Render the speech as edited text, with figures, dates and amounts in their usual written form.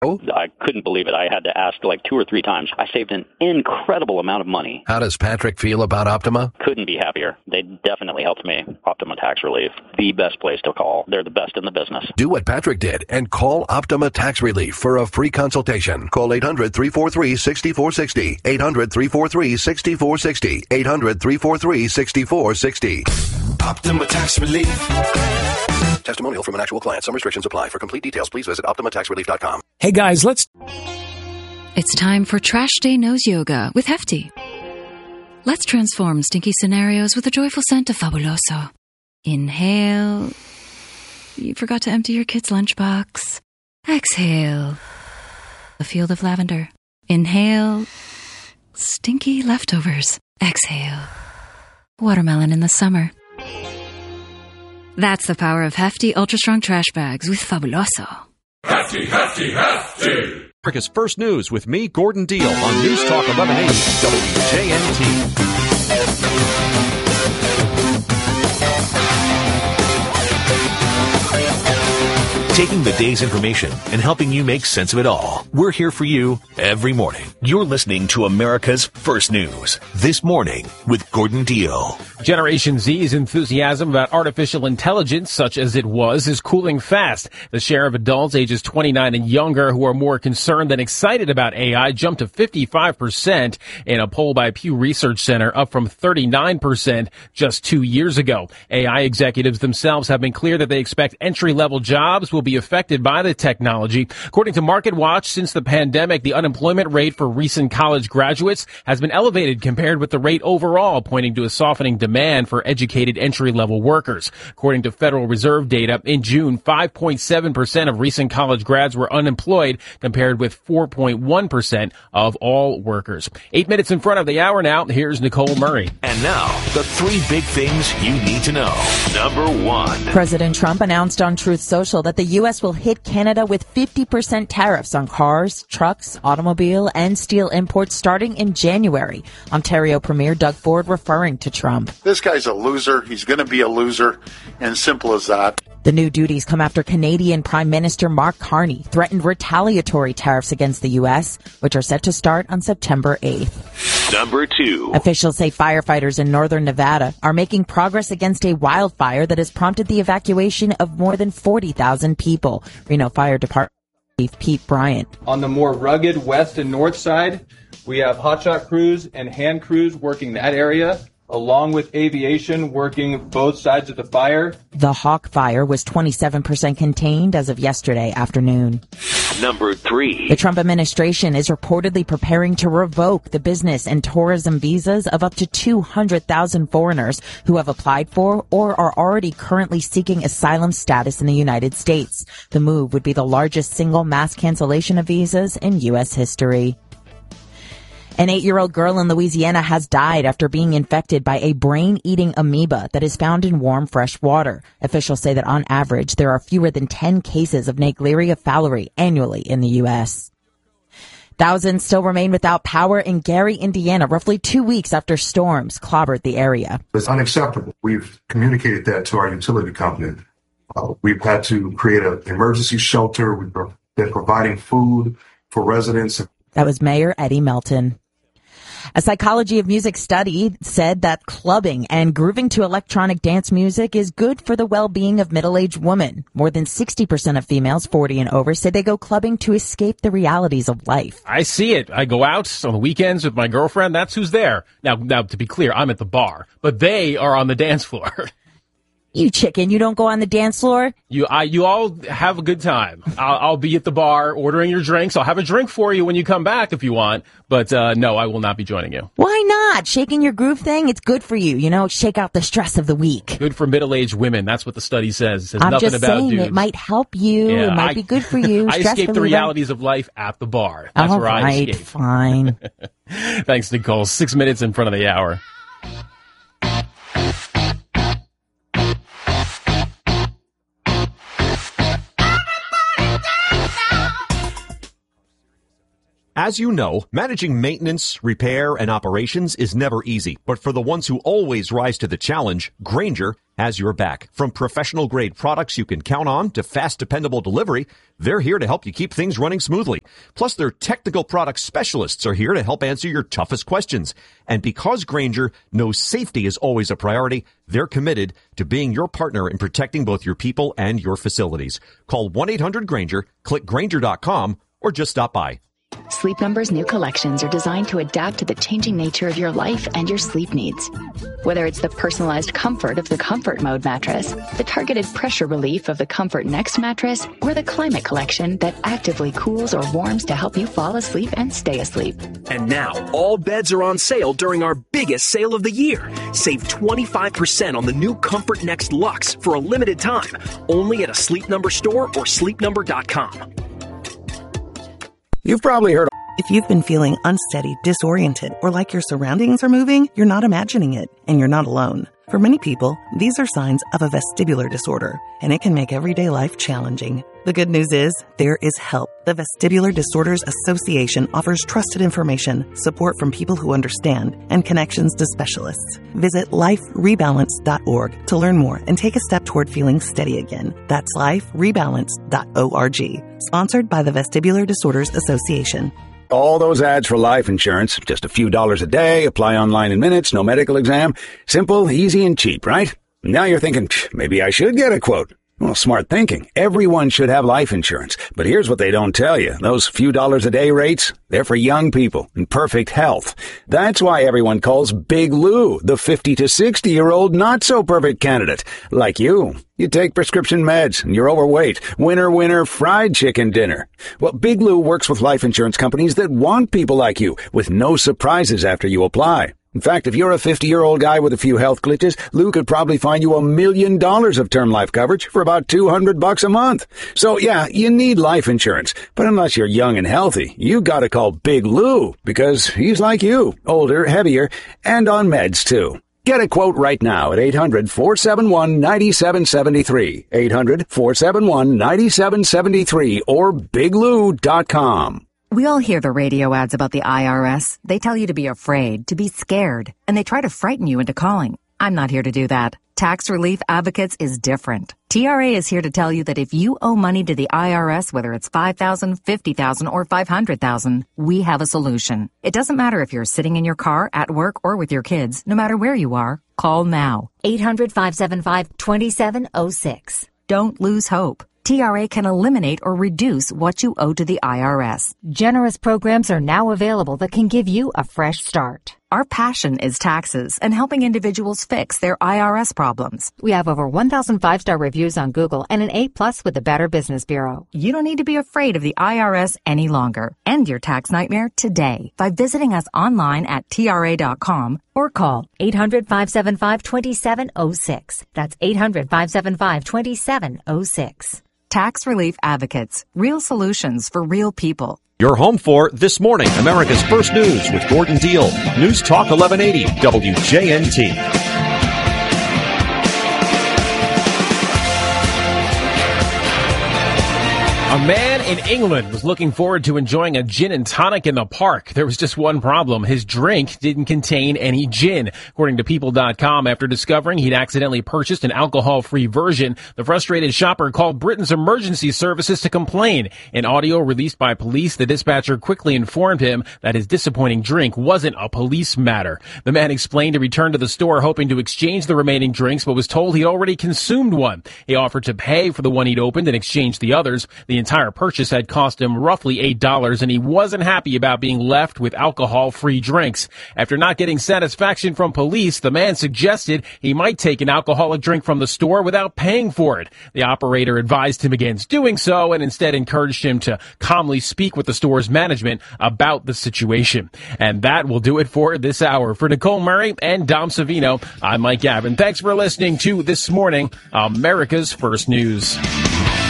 I couldn't believe it. I had to ask like 2 or 3 times. I saved an incredible amount of money. How does Patrick feel about Optima? Couldn't be happier. They definitely helped me. Optima Tax Relief, the best place to call. They're the best in the business. Do what Patrick did and call Optima Tax Relief for a free consultation. Call 800-343-6460. 800-343-6460. 800-343-6460. Optima Tax Relief. Testimonial from an actual client. Some restrictions apply. For complete details, please visit OptimaTaxRelief.com. Hey guys, It's time for Trash Day Nose Yoga with Hefty. Let's transform stinky scenarios with a joyful scent of Fabuloso. Inhale. You forgot to empty your kid's lunchbox. Exhale. A field of lavender. Inhale. Stinky leftovers. Exhale. Watermelon in the summer. That's the power of Hefty Ultra Strong Trash Bags with Fabuloso. Hefty, hefty, hefty. America's First News with me, Gordon Deal, on News Talk 1180 WJNT. Taking the day's information and helping you make sense of it all. We're here for you every morning. You're listening to America's First News. This morning with Gordon Deal. Generation Z's enthusiasm about artificial intelligence, such as it was, is cooling fast. The share of adults ages 29 and younger who are more concerned than excited about AI jumped to 55% in a poll by Pew Research Center, up from 39% just 2 years ago. AI executives themselves have been clear that they expect entry-level jobs will be affected by the technology. According to MarketWatch, since the pandemic, the unemployment rate for recent college graduates has been elevated compared with the rate overall, pointing to a softening demand for educated entry-level workers. According to Federal Reserve data, in June, 5.7% of recent college grads were unemployed, compared with 4.1% of all workers. 8 minutes in front of the hour now, here's Nicole Murray. And now, the 3 big things you need to know. Number 1. President Trump announced on Truth Social that the U.S. will hit Canada with 50% tariffs on cars, trucks, automobile, and steel imports starting in January. Ontario Premier Doug Ford referring to Trump. This guy's a loser. He's going to be a loser, and simple as that. The new duties come after Canadian Prime Minister Mark Carney threatened retaliatory tariffs against the U.S., which are set to start on September 8th. Number 2. Officials say firefighters in northern Nevada are making progress against a wildfire that has prompted the evacuation of more than 40,000 people. Reno Fire Department Chief Pete Bryant. On the more rugged west and north side, we have hotshot crews and hand crews working that area, along with aviation working both sides of the fire. The Hawk Fire was 27% contained as of yesterday afternoon. Number 3. The Trump administration is reportedly preparing to revoke the business and tourism visas of up to 200,000 foreigners who have applied for or are already currently seeking asylum status in the United States. The move would be the largest single mass cancellation of visas in U.S. history. An 8-year-old girl in Louisiana has died after being infected by a brain-eating amoeba that is found in warm, fresh water. Officials say that on average, there are fewer than 10 cases of Naegleria fowleri annually in the U.S. Thousands still remain without power in Gary, Indiana, roughly 2 weeks after storms clobbered the area. It's unacceptable. We've communicated that to our utility company. We've had to create an emergency shelter. We've been providing food for residents. That was Mayor Eddie Melton. A psychology of music study said that clubbing and grooving to electronic dance music is good for the well-being of middle-aged women. More than 60% of females 40 and over say they go clubbing to escape the realities of life. I see it. I go out on the weekends with my girlfriend. That's who's there. Now, to be clear, I'm at the bar, but they are on the dance floor. You chicken, you don't go on the dance floor? You all have a good time. I'll be at the bar ordering your drinks. I'll have a drink for you when you come back if you want. But no, I will not be joining you. Why not? Shaking your groove thing, it's good for you. You know, shake out the stress of the week. Good for middle-aged women. That's what the study says. It says I'm nothing just about saying dudes. It might help you. Yeah, it might be good for you. I escape the realities of life at the bar. That's where I escape. Fine. Thanks, Nicole. 6 minutes in front of the hour. As you know, managing maintenance, repair, and operations is never easy. But for the ones who always rise to the challenge, Grainger has your back. From professional-grade products you can count on to fast, dependable delivery, they're here to help you keep things running smoothly. Plus, their technical product specialists are here to help answer your toughest questions. And because Grainger knows safety is always a priority, they're committed to being your partner in protecting both your people and your facilities. Call 1-800-GRAINGER, click Grainger.com, or just stop by. Sleep Number's new collections are designed to adapt to the changing nature of your life and your sleep needs. Whether it's the personalized comfort of the Comfort Mode mattress, the targeted pressure relief of the Comfort Next mattress, or the Climate Collection that actively cools or warms to help you fall asleep and stay asleep. And now, all beds are on sale during our biggest sale of the year. Save 25% on the new Comfort Next Luxe for a limited time, only at a Sleep Number store or sleepnumber.com. You've probably heard. If you've been feeling unsteady, disoriented, or like your surroundings are moving, you're not imagining it, and you're not alone. For many people, these are signs of a vestibular disorder, and it can make everyday life challenging. The good news is, there is help. The Vestibular Disorders Association offers trusted information, support from people who understand, and connections to specialists. Visit liferebalance.org to learn more and take a step toward feeling steady again. That's liferebalance.org. Sponsored by the Vestibular Disorders Association. All those ads for life insurance, just a few dollars a day, apply online in minutes, no medical exam. Simple, easy, and cheap, right? Now you're thinking, maybe I should get a quote. Well, smart thinking. Everyone should have life insurance. But here's what they don't tell you. Those few dollars a day rates, they're for young people in perfect health. That's why everyone calls Big Lou the 50 to 60-year-old not-so-perfect candidate. Like you. You take prescription meds and you're overweight. Winner, fried chicken dinner. Well, Big Lou works with life insurance companies that want people like you with no surprises after you apply. In fact, if you're a 50-year-old guy with a few health glitches, Lou could probably find you $1 million of term life coverage for about $200 a month. So yeah, you need life insurance. But unless you're young and healthy, you gotta call Big Lou because he's like you, older, heavier, and on meds too. Get a quote right now at 800-471-9773, 800-471-9773, or biglou.com. We all hear the radio ads about the IRS. They tell you to be afraid, to be scared, and they try to frighten you into calling. I'm not here to do that. Tax Relief Advocates is different. TRA is here to tell you that if you owe money to the IRS, whether it's $5,000, $50,000, or $500,000, we have a solution. It doesn't matter if you're sitting in your car, at work, or with your kids. No matter where you are, call now. 800-575-2706. Don't lose hope. TRA can eliminate or reduce what you owe to the IRS. Generous programs are now available that can give you a fresh start. Our passion is taxes and helping individuals fix their IRS problems. We have over 1,000 five-star reviews on Google and an A+ with the Better Business Bureau. You don't need to be afraid of the IRS any longer. End your tax nightmare today by visiting us online at TRA.com or call 800-575-2706. That's 800-575-2706. Tax Relief Advocates. Real solutions for real people. You're home for This Morning, America's First News with Gordon Deal. News Talk 1180, WJNT. A man in England was looking forward to enjoying a gin and tonic in the park. There was just one problem. His drink didn't contain any gin. According to People.com, after discovering he'd accidentally purchased an alcohol-free version, the frustrated shopper called Britain's emergency services to complain. In audio released by police, the dispatcher quickly informed him that his disappointing drink wasn't a police matter. The man explained he returned to the store hoping to exchange the remaining drinks, but was told he'd already consumed one. He offered to pay for the one he'd opened and exchange the others. The entire purchase had cost him roughly $8, and he wasn't happy about being left with alcohol-free drinks. After not getting satisfaction from police, the man suggested he might take an alcoholic drink from the store without paying for it. The operator advised him against doing so and instead encouraged him to calmly speak with the store's management about the situation. And that will do it for this hour. For Nicole Murray and Dom Savino, I'm Mike Gavin. Thanks for listening to This Morning, America's First News.